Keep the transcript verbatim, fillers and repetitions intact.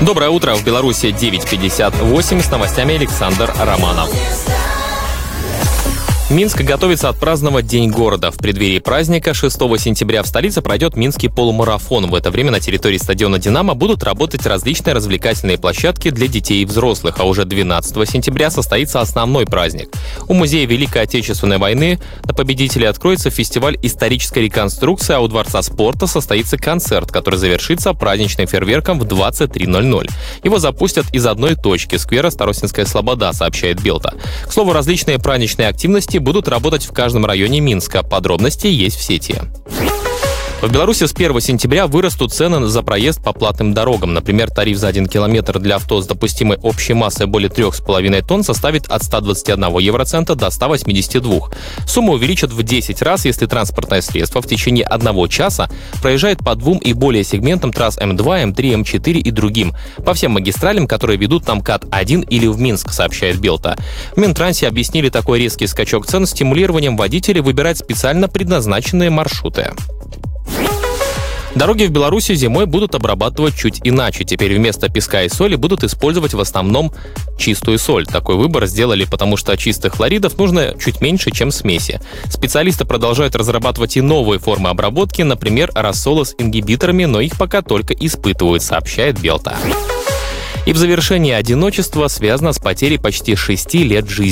Доброе утро. В Беларуси девять пятьдесят восемь. С новостями Александр Романов. Минск готовится отпраздновать День города. В преддверии праздника шестого сентября в столице пройдет Минский полумарафон. В это время на территории стадиона «Динамо» будут работать различные развлекательные площадки для детей и взрослых, а уже двенадцатого сентября состоится основной праздник. У Музея Великой Отечественной войны на Победителей откроется фестиваль исторической реконструкции, а у Дворца спорта состоится концерт, который завершится праздничным фейерверком в двадцать три ноль ноль. Его запустят из одной точки — сквера Старостинская Слобода, сообщает Белта. К слову, различные праздничные активности будут работать в каждом районе Минска. Подробности есть в сети. В Беларуси с первого сентября вырастут цены за проезд по платным дорогам. Например, тариф за один километр для авто с допустимой общей массой более трех с половиной тонн составит от ста двадцати одного евроцента до ста восьмидесяти двух. Сумму увеличат в десять раз, если транспортное средство в течение одного часа проезжает по двум и более сегментам трасс эм два, эм три, эм четыре и другим. По всем магистралям, которые ведут на МКАД один или в Минск, сообщает Белта. В Минтрансе объяснили такой резкий скачок цен стимулированием водителей выбирать специально предназначенные маршруты. Дороги в Беларуси зимой будут обрабатывать чуть иначе. Теперь вместо песка и соли будут использовать в основном чистую соль. Такой выбор сделали, потому что чистых хлоридов нужно чуть меньше, чем смеси. Специалисты продолжают разрабатывать и новые формы обработки, например, рассолы с ингибиторами, но их пока только испытывают, сообщает Белта. И в завершении одиночество связано с потерей почти шести лет жизни.